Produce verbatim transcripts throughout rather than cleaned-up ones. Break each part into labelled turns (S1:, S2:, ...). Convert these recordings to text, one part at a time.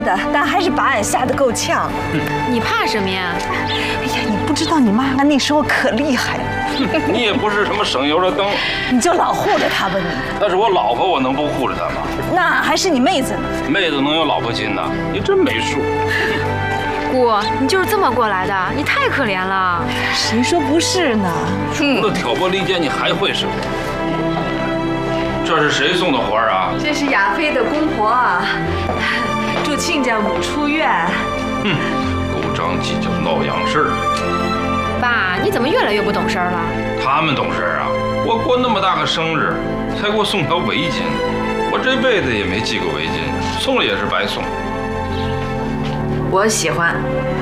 S1: 的，但还是把俺吓得够呛。
S2: 你怕什么呀？
S1: 哎呀，你不知道你妈妈那时候可厉害了。
S3: 你也不是什么省油的灯，
S1: 你就老护着她吧你。
S3: 那是我老婆，我能不护着她吗？
S1: 那还是你妹子呢。
S3: 妹子能有老婆亲的？你真没数。
S2: 姑，你就是这么过来的，你太可怜了。
S1: 谁说不是呢？
S3: 除了挑拨离间，你还会什么？这是谁送的花啊？
S1: 这是亚飞的公婆啊，祝亲家母出院。
S3: 哼，狗长鸡叫闹洋事儿。
S2: 爸，你怎么越来越不懂事儿了？
S3: 他们懂事啊！我过那么大个生日，才给我送条围巾，我这辈子也没系过围巾，送了也是白送。
S1: 我喜欢。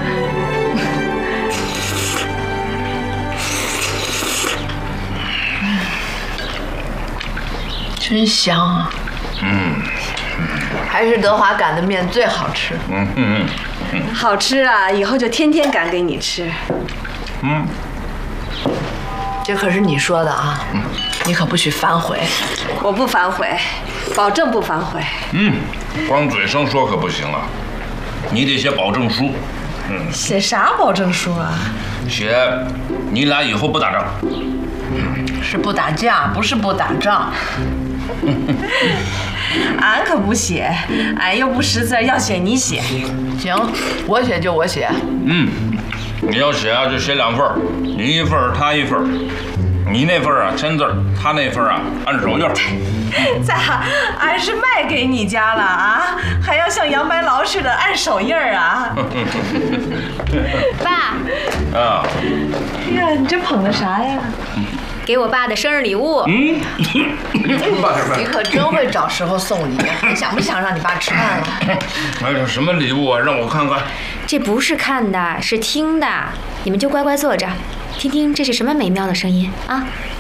S4: 真香啊！
S3: 嗯，
S4: 还是德华擀的面最好吃。
S3: 嗯嗯嗯，
S1: 好吃啊！以后就天天擀给你吃。
S3: 嗯，
S4: 这可是你说的啊，嗯、你可不许反悔。
S1: 我不反悔，保证不反悔。
S3: 嗯，光嘴上说可不行啊，你得写保证书。
S1: 嗯，写啥保证书啊？
S3: 写你俩以后不打仗。
S4: 是不打架，不是不打仗。
S1: 俺可不写，俺又不识字，要写你写。
S4: 行，我写就我写。
S3: 嗯，你要写啊就写两份，你一份他一份，你那份啊签字，他那份啊按手印。
S1: 咋，俺是卖给你家了啊？还要像杨白劳似的按手印儿啊？
S2: 爸。
S3: 啊。
S1: 哎呀，你这捧的啥呀？
S2: 给我爸的生日礼物。
S3: 嗯，
S4: 你可真会找时候送礼，你想不想让你爸吃饭了？
S3: 哎呀，什么礼物啊？让我看看。
S2: 这不是看的，是听的。你们就乖乖坐着，听听这是什么美妙的声音啊！